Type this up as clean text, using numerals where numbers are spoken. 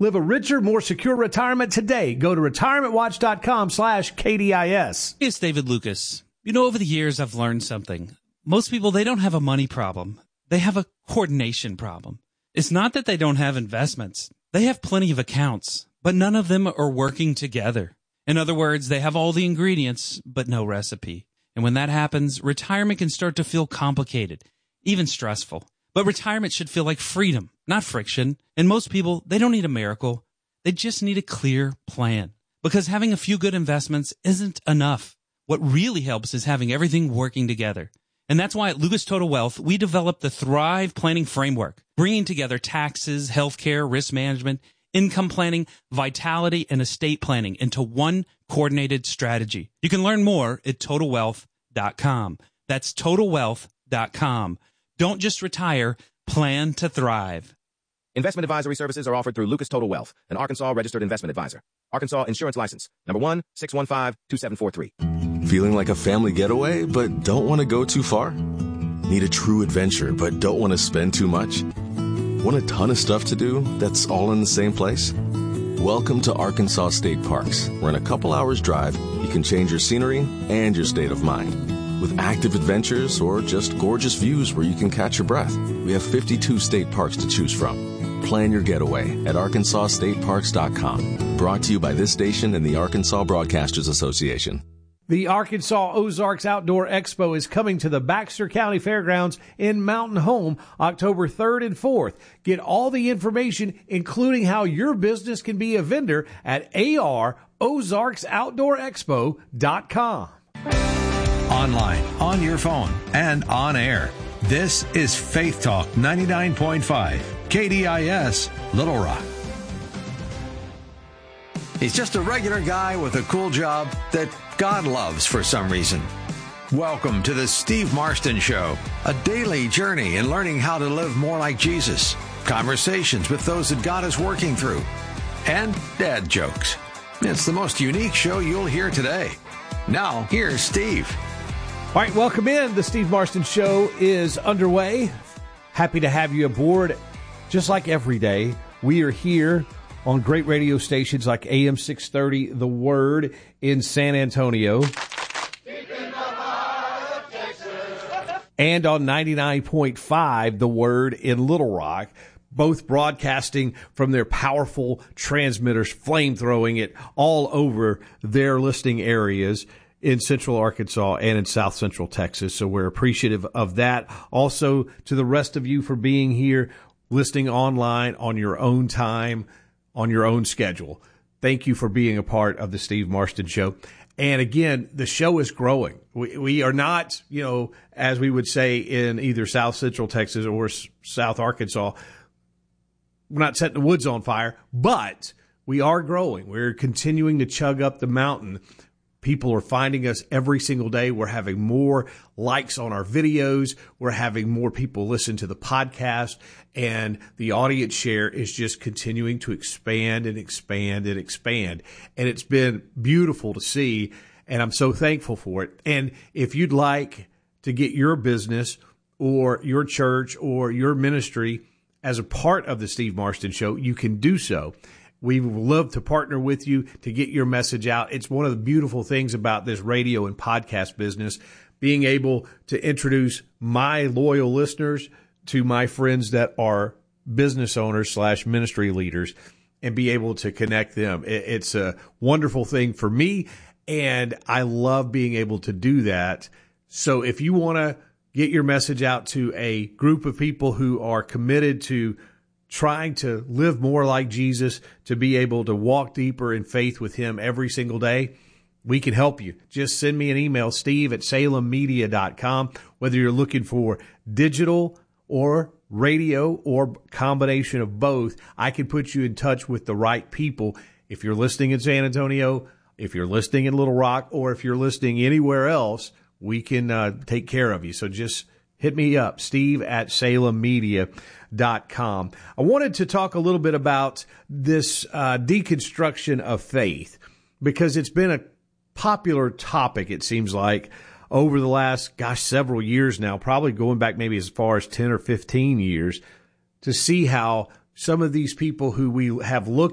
Live a richer, more secure retirement today. Go to retirementwatch.com/KDIS. It's David Lucas. You know, over the years, I've learned something. Most people, they don't have a money problem. They have a coordination problem. It's not that they don't have investments. They have plenty of accounts, but none of them are working together. In other words, they have all the ingredients, but no recipe. And when that happens, retirement can start to feel complicated, even stressful. But retirement should feel like freedom, not friction. And most people, they don't need a miracle. They just need a clear plan. Because having a few good investments isn't enough. What really helps is having everything working together. And that's why at Lucas Total Wealth, we developed the Thrive Planning Framework, bringing together taxes, healthcare, risk management, income planning, vitality, and estate planning into one coordinated strategy. You can learn more at TotalWealth.com. That's TotalWealth.com. Don't just retire, plan to thrive. Investment advisory services are offered through Lucas Total Wealth, an Arkansas registered investment advisor. Arkansas Insurance License, number 1-615-2743. Feeling like a family getaway, but don't want to go too far? Need a true adventure, but don't want to spend too much? Want a ton of stuff to do that's all in the same place? Welcome to Arkansas State Parks, where in a couple hours drive, you can change your scenery and your state of mind. With active adventures or just gorgeous views where you can catch your breath, we have 52 state parks to choose from. Plan your getaway at ArkansasStateParks.com. Brought to you by this station and the Arkansas Broadcasters Association. The Arkansas Ozarks Outdoor Expo is coming to the Baxter County Fairgrounds in Mountain Home October 3rd and 4th. Get all the information, including how your business can be a vendor, at AROzarksOutdoorExpo.com. Online, on your phone, and on air. This is Faith Talk 99.5, KDIS, Little Rock. He's just a regular guy with a cool job that God loves for some reason. Welcome to the Steve Marston Show, a daily journey in learning how to live more like Jesus, conversations with those that God is working through, and dad jokes. It's the most unique show you'll hear today. Now, here's Steve. All right, welcome in. The Steve Marston Show is underway. Happy to have you aboard. Just like every day, we are here on great radio stations like AM 630, The Word in San Antonio, and on 99.5, The Word in Little Rock, both broadcasting from their powerful transmitters, flame-throwing it all over their listening areas in Central Arkansas and in South Central Texas. So we're appreciative of that. Also, to the rest of you for being here, listening online on your own time, on your own schedule. Thank you for being a part of the Steve Marston Show. And again, the show is growing. We are not, as we would say in either South Central Texas or South Arkansas, we're not setting the woods on fire, but we are growing. We're continuing to chug up the mountain. People are finding us every single day. We're having more likes on our videos. We're having more people listen to the podcast, and the audience share is just continuing to expand and expand and expand. And it's been beautiful to see, and I'm so thankful for it. And if you'd like to get your business or your church or your ministry as a part of the Steve Marston Show, you can do so. We would love to partner with you to get your message out. It's one of the beautiful things about this radio and podcast business, being able to introduce my loyal listeners to my friends that are business owners / ministry leaders and be able to connect them. It's a wonderful thing for me, and I love being able to do that. So if you want to get your message out to a group of people who are committed to trying to live more like Jesus, to be able to walk deeper in faith with him every single day, we can help you. Just send me an email, steve@salemmedia.com. Whether you're looking for digital or radio or combination of both, I can put you in touch with the right people. If you're listening in San Antonio, if you're listening in Little Rock, or if you're listening anywhere else, we can take care of you. So just hit me up, steve@salemmedia.com. I wanted to talk a little bit about this deconstruction of faith, because it's been a popular topic, it seems like, over the last, several years now, probably going back maybe as far as 10 or 15 years, to see how some of these people who we have looked